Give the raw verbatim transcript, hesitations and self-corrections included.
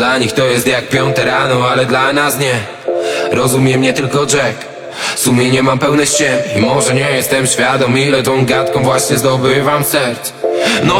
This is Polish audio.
Dla nich to jest jak piąte rano, ale dla nas nie. Rozumie mnie tylko Jack. Sumienie mam pełne ściem i może nie jestem świadom, ile tą gadką właśnie zdobywam serc. No